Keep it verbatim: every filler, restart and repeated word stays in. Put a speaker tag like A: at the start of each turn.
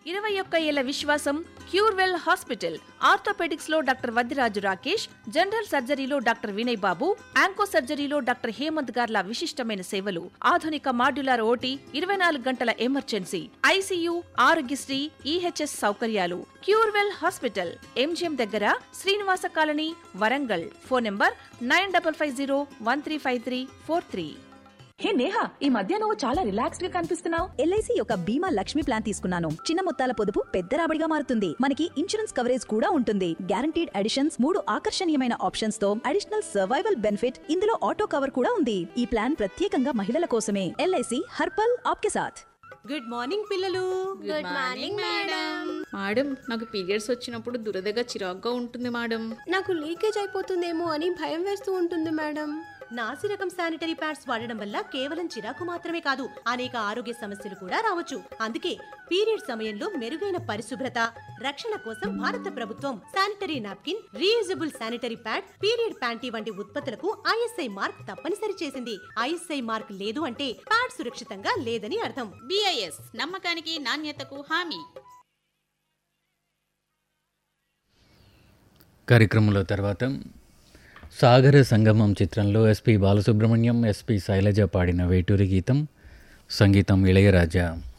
A: ఇరవై ఒక్క ఏళ్ల విశ్వాసం క్యూర్వెల్ హాస్పిటల్. ఆర్థోపెడిక్స్ లో doctor Vaddiraju Rakesh, general సర్జరీలో doctor Vinay బాబు, యాంకో సర్జరీలో డాక్టర్ హేమంత్ గార్ల విశిష్టమైన సేవలు. ఆధునిక మాడ్యులర్ ఓటీ, ఇరవై నాలుగు గంటల ఎమర్జెన్సీ, ఐసీయూ, ఆరోగ్యశ్రీ, ఈహెచ్ఎస్ సౌకర్యాలు. క్యూర్వెల్ హాస్పిటల్, ఎంజిఎం దగ్గర, Srinivasa colony, Warangal. Phone number nine double five zero one three five three four three.
B: హే నేహా, ఈ మధ్య నువ్వు చాలా రిలాక్స్డ్ గా కనిపిస్తున్నావు.
C: ఎల్ఐసి యొక్క బీమా లక్ష్మి ప్లాన్ తీసుకున్నాను. చిన్న మొత్తాల పొదుపు పెద్ద రాబడిగా మారుతుంది. మనకి ఇన్సూరెన్స్ కవరేజ్ కూడా ఉంటుంది. గ్యారంటీడ్ అడిషన్స్, మూడు ఆకర్షణీయమైన ఆప్షన్స్ తో అడిషనల్ సర్వైవల్ బెనిఫిట్. ఇందులో ఆటో కవర్ కూడా ఉంది. ఈ ప్లాన్ ప్రత్యేకంగా మహిళల కోసమే. ఎల్ఐసి హర్పల్ ఆప్కే సాథ్.
D: గుడ్ మార్నింగ్ పిల్లలు.
E: Good morning madam.
F: మేడం, నాకు పీరియడ్స్ వచ్చినప్పుడు దురదగా చిరాగ్గా ఉంటుంది మేడం.
E: నాకు లీకేజ్ అయిపోతుందేమో అని భయం వేస్తూ ఉంటుంది మేడం.
D: నాసి రకం శానిటరీ ప్యాడ్స్ వాడడం వల్ల కేవలం చిరాకు మాత్రమే కాదు, అనేక ఆరోగ్య సమస్యలు కూడా రావచ్చు. అందుకే పీరియడ్ సమయంలో మెరుగైన పరిశుభ్రత, రక్షణ కోసం భారత ప్రభుత్వం sanitary napkin, reusable sanitary pad, period panty వంటి ఉత్పత్తులకు ఐఎస్ఐ మార్క్ తప్పనిసరి చేసింది. ఐఎస్ఐ మార్క్ లేదు అంటే ప్యాడ్ సురక్షితంగా లేదని అర్థం.
F: బిఐఎస్, నమ్మకానికి నాణ్యతకు హామీ.
G: కార్యక్రమంలో తర్వాత సాగర సంగమం చిత్రంలో ఎస్పి బాలసుబ్రహ్మణ్యం, ఎస్పి శైలజ పాడిన వేటూరి గీతం, సంగీతం ఇళయరాజా.